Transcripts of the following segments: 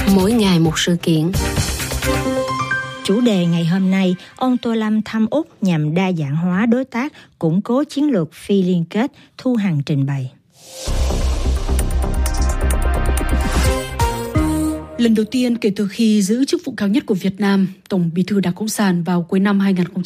mỗi ngày một sự kiện. Chủ đề ngày hôm nay, ông Tô Lâm thăm Úc nhằm đa dạng hóa đối tác, củng cố chiến lược phi liên kết, Thu Hằng trình bày. Lần đầu tiên kể từ khi giữ chức vụ cao nhất của Việt Nam, Tổng Bí thư Đảng Cộng sản vào cuối năm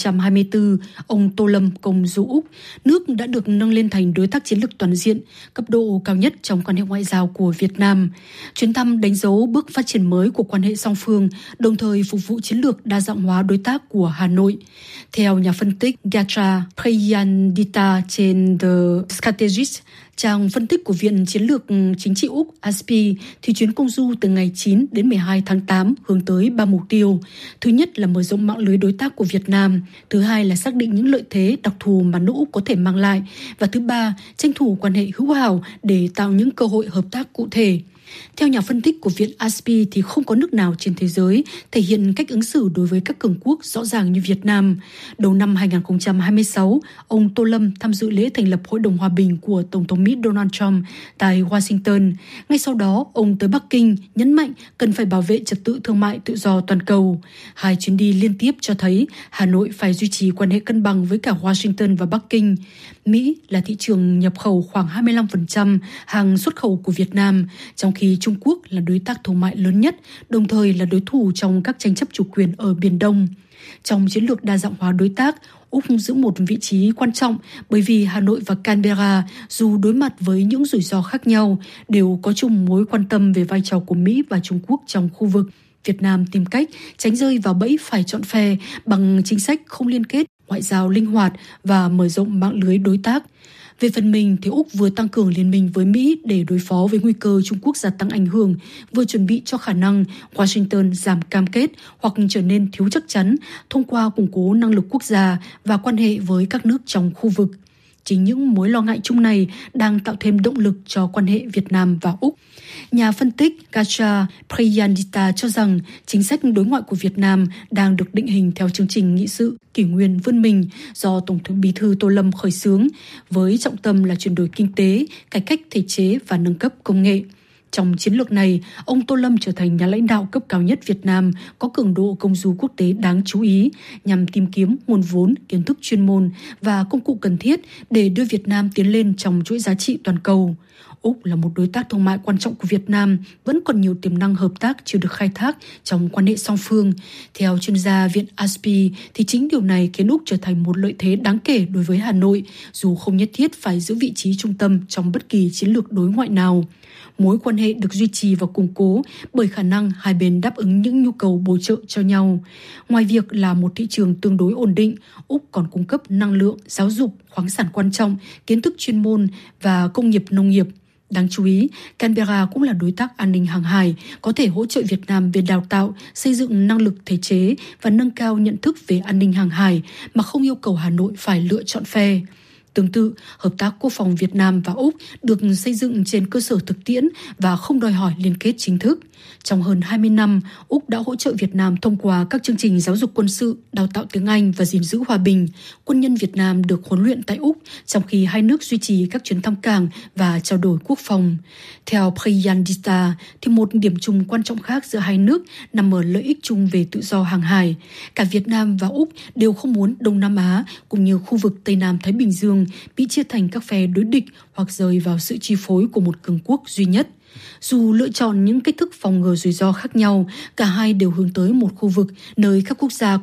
2024, ông Tô Lâm công du Úc, nước đã được nâng lên thành đối tác chiến lược toàn diện, cấp độ cao nhất trong quan hệ ngoại giao của Việt Nam. Chuyến thăm đánh dấu bước phát triển mới của quan hệ song phương, đồng thời phục vụ chiến lược đa dạng hóa đối tác của Hà Nội. Theo nhà phân tích Gatra Prayandita trên The Strategist, trang phân tích của Viện Chiến lược Chính trị Úc ASPI, thì chuyến công du từ ngày 9 đến 12 tháng 8 hướng tới 3 mục tiêu. Thứ nhất là mở rộng mạng lưới đối tác của Việt Nam. Thứ hai là xác định những lợi thế đặc thù mà nước Úc có thể mang lại. Và thứ ba, tranh thủ quan hệ hữu hảo để tạo những cơ hội hợp tác cụ thể. Theo nhà phân tích của Viện ASPI thì không có nước nào trên thế giới thể hiện cách ứng xử đối với các cường quốc rõ ràng như Việt Nam. Đầu năm 2026, ông Tô Lâm tham dự lễ thành lập Hội đồng Hòa bình của Tổng thống Mỹ Donald Trump tại Washington. Ngay sau đó, ông tới Bắc Kinh nhấn mạnh cần phải bảo vệ trật tự thương mại tự do toàn cầu. Hai chuyến đi liên tiếp cho thấy Hà Nội phải duy trì quan hệ cân bằng với cả Washington và Bắc Kinh. Mỹ là thị trường nhập khẩu khoảng 25% hàng xuất khẩu của Việt Nam, trong khi Trung Quốc là đối tác thương mại lớn nhất, đồng thời là đối thủ trong các tranh chấp chủ quyền ở Biển Đông. Trong chiến lược đa dạng hóa đối tác, Úc giữ một vị trí quan trọng bởi vì Hà Nội và Canberra, dù đối mặt với những rủi ro khác nhau, đều có chung mối quan tâm về vai trò của Mỹ và Trung Quốc trong khu vực. Việt Nam tìm cách tránh rơi vào bẫy phải chọn phe bằng chính sách không liên kết, ngoại giao linh hoạt và mở rộng mạng lưới đối tác. Về phần mình, thì Úc vừa tăng cường liên minh với Mỹ để đối phó với nguy cơ Trung Quốc gia tăng ảnh hưởng, vừa chuẩn bị cho khả năng Washington giảm cam kết hoặc trở nên thiếu chắc chắn thông qua củng cố năng lực quốc gia và quan hệ với các nước trong khu vực. Chính những mối lo ngại chung này đang tạo thêm động lực cho quan hệ Việt Nam và Úc. Nhà phân tích Gatra Prayandita cho rằng chính sách đối ngoại của Việt Nam đang được định hình theo chương trình nghị sự kỷ nguyên vươn mình do Tổng thống Bí thư Tô Lâm khởi xướng, với trọng tâm là chuyển đổi kinh tế, cải cách thể chế và nâng cấp công nghệ. Trong chiến lược này, ông Tô Lâm trở thành nhà lãnh đạo cấp cao nhất Việt Nam có cường độ công du quốc tế đáng chú ý nhằm tìm kiếm nguồn vốn, kiến thức chuyên môn và công cụ cần thiết để đưa Việt Nam tiến lên trong chuỗi giá trị toàn cầu. Úc là một đối tác thương mại quan trọng của Việt Nam, vẫn còn nhiều tiềm năng hợp tác chưa được khai thác trong quan hệ song phương. Theo chuyên gia Viện ASPI, thì chính điều này khiến Úc trở thành một lợi thế đáng kể đối với Hà Nội, dù không nhất thiết phải giữ vị trí trung tâm trong bất kỳ chiến lược đối ngoại nào. Mối quan hệ được duy trì và củng cố bởi khả năng hai bên đáp ứng những nhu cầu bổ trợ cho nhau. Ngoài việc là một thị trường tương đối ổn định, Úc còn cung cấp năng lượng, giáo dục, khoáng sản quan trọng, kiến thức chuyên môn và công nghiệp nông nghiệp. Đáng chú ý, Canberra cũng là đối tác an ninh hàng hải, có thể hỗ trợ Việt Nam về đào tạo, xây dựng năng lực thể chế và nâng cao nhận thức về an ninh hàng hải mà không yêu cầu Hà Nội phải lựa chọn phe. Tương tự, hợp tác quốc phòng Việt Nam và Úc được xây dựng trên cơ sở thực tiễn và không đòi hỏi liên kết chính thức. Trong hơn 20 năm, Úc đã hỗ trợ Việt Nam thông qua các chương trình giáo dục quân sự, đào tạo tiếng Anh và gìn giữ hòa bình. Quân nhân Việt Nam được huấn luyện tại Úc, trong khi hai nước duy trì các chuyến thăm cảng và trao đổi quốc phòng. Theo Prayandita, thì một điểm chung quan trọng khác giữa hai nước nằm ở lợi ích chung về tự do hàng hải. Cả Việt Nam và Úc đều không muốn Đông Nam Á, cũng như khu vực Tây Nam Thái Bình Dương, bị chia thành các phe đối địch hoặc rơi vào sự chi phối của một cường quốc duy nhất. Dù lựa chọn những cách thức phòng ngừa rủi ro khác nhau, cả hai đều hướng tới một khu vực nơi các quốc gia